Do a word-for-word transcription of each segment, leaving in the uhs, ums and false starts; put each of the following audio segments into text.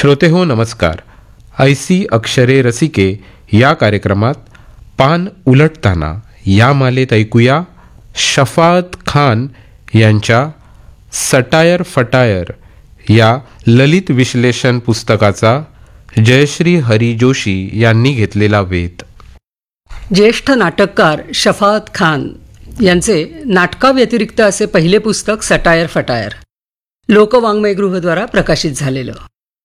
श्रोतेहो नमस्कार. ऐसी अक्षरे रसिके या कार्यक्रमात पान उलटताना या मालेत ऐकूया शफाअत खान यांच्या सटायर फटायर या ललित विश्लेषण पुस्तकाचा जयश्री हरी जोशी यांनी घेतलेला वेध. ज्येष्ठ नाटककार शफाअत खान यांचे नाटकाव्यतिरिक्त असे पहिले पुस्तक सटायर फटायर लोकवाङ्मयगृहद्वारा प्रकाशित झालेलं.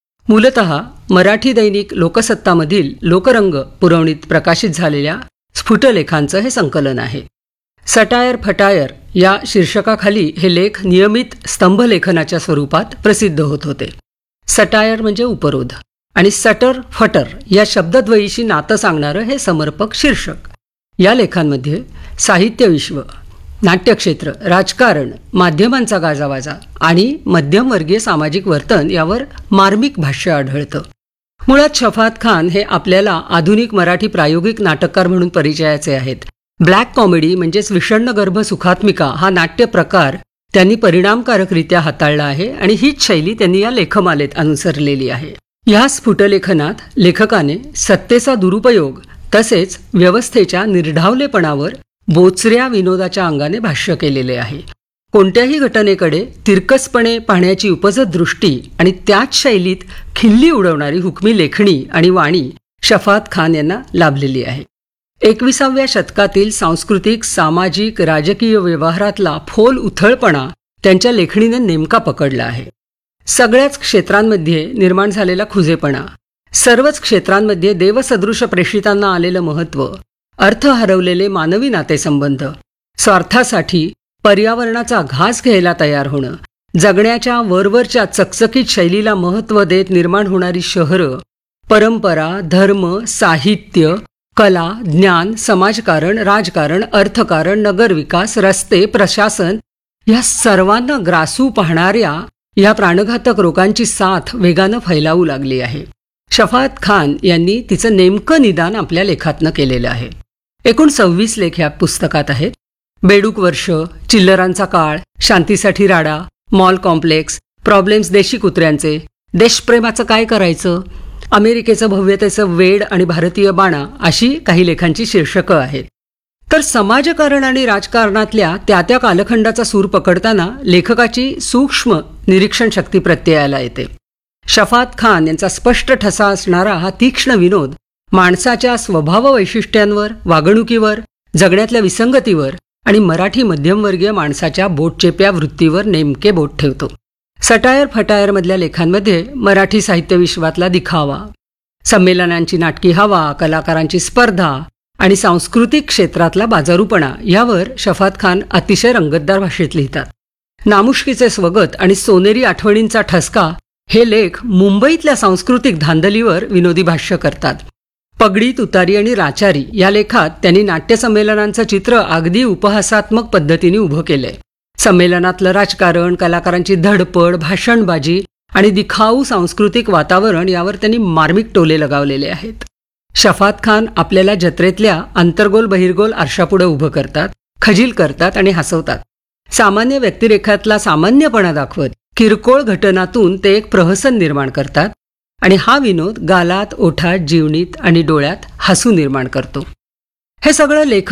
मूलतः मराठी दैनिक लोकसत्तामधील लोकरंग पुरवणीत प्रकाशित झालेल्या स्फुटलेखांचं हे संकलन आहे. सटायर फटायर या शीर्षकाखाली हे लेख नियमित स्तंभलेखनाच्या स्वरूपात प्रसिद्ध होत होते. सटायर म्हणजे उपरोध आणि सटर फटर या शब्दद्वयीशी नातं सांगणारं हे समर्पक शीर्षक. या लेखांमध्ये साहित्यविश्व, नाट्यक्षेत्र, राजकारण, माध्यमांचा गाजावाजा आणि मध्यमवर्गीय सामाजिक वर्तन यावर मार्मिक भाष्य आढळतं. मुळात शफाअत खान हे आपल्याला आधुनिक मराठी प्रायोगिक नाटककार म्हणून परिचयाचे आहेत. ब्लॅक कॉमेडी म्हणजेच विषण्णगर्भ सुखात्मिका हा नाट्य प्रकार त्यांनी परिणामकारकरित्या हाताळला आहे आणि हीच शैली त्यांनी या लेखमालेत अनुसरलेली आहे. या स्फुटलेखनात लेखकाने सत्तेचा दुरुपयोग तसेच व्यवस्थेच्या निर्ढावलेपणावर बोचऱ्या विनोदाच्या अंगाने भाष्य केलेले आहे. कोणत्याही घटनेकडे तिरकसपणे पाहण्याची उपजत दृष्टी आणि त्याच शैलीत खिल्ली उडवणारी हुकमी लेखणी आणि वाणी शफाअत खान यांना लाभलेली आहे. एकविसाव्या शतकातील सांस्कृतिक, सामाजिक, राजकीय व्यवहारातला फोल उथळपणा त्यांच्या लेखणीने नेमका पकडला आहे. सगळ्याच क्षेत्रांमध्ये निर्माण झालेला खुजेपणा, सर्वच क्षेत्रांमध्ये देवसदृश प्रेषितांना आलेलं महत्त्व, अर्थ हरवलेले मानवी नातेसंबंध, स्वार्थासाठी पर्यावरणाचा घास घ्यायला तयार होणं, जगण्याच्या वरवरच्या चकचकीत शैलीला महत्त्व देत निर्माण होणारी शहरं, परंपरा, धर्म, साहित्य, कला, ज्ञान, समाजकारण, राजकारण, अर्थकारण, नगरविकास, रस्ते, प्रशासन या सर्वांना ग्रासू पाहणाऱ्या या प्राणघातक रोगांची साथ वेगानं फैलावू लागली आहे. शफाअत खान यांनी तिचं नेमकं निदान आपल्या लेखातनं केलेलं आहे. एकूण सव्वीस लेख या पुस्तकात आहेत. बेडूक वर्ष, चिल्लरांचा काळ, शांतीसाठी राडा, मॉल कॉम्प्लेक्स, प्रॉब्लेम्स देशी कुत्र्यांचे, देशप्रेमाचं काय करायचं, अमेरिकेचं भव्यतेचं वेड आणि भारतीय बाणा अशी काही लेखांची शीर्षकं आहेत. तर समाजकारण आणि राजकारणातल्या त्या त्या कालखंडाचा सूर पकडताना लेखकाची सूक्ष्म निरीक्षण शक्ती प्रत्ययाला येते. शफाअत खान यांचा स्पष्ट ठसा असणारा हा तीक्ष्ण विनोद माणसाच्या स्वभाव वैशिष्ट्यांवर, वागणुकीवर, जगण्यातल्या विसंगतीवर आणि मराठी मध्यमवर्गीय माणसाच्या बोटचेप्या वृत्तीवर नेमके बोट ठेवतो. सटायर फटायरमधल्या लेखांमध्ये मराठी साहित्य विश्वातला दिखावा, संमेलनांची नाटकी हवा, कलाकारांची स्पर्धा आणि सांस्कृतिक क्षेत्रातला बाजारूपणा यावर शफाअत खान अतिशय रंगतदार भाषेत लिहितात. नामुष्कीचे स्वगत आणि सोनेरी आठवणींचा ठसका हे लेख मुंबईतल्या सांस्कृतिक धांदलीवर विनोदी भाष्य करतात. पगडी, तुतारी आणि राचारी या लेखात त्यांनी नाट्यसंमेलनांचं चित्र अगदी उपहासात्मक पद्धतीने उभं केलंय. संमेलनातलं राजकारण, कलाकारांची धडपड, भाषणबाजी आणि दिखाऊ सांस्कृतिक वातावरण यावर त्यांनी मार्मिक टोले लगावलेले आहेत. शफाअत खान आपल्याला जत्रेतल्या अंतर्गोल बहिर्गोल आरशापुढे उभं करतात, खजील करतात आणि हसवतात. सामान्य व्यक्तिरेखातला सामान्यपणा दाखवत किरकोळ घटनातून ते एक प्रहसन निर्माण करतात आणि हा विनोद गालात, ओठात, जीवनीत आणि डोळ्यात हसू निर्माण करतो. हे सगळं लेखन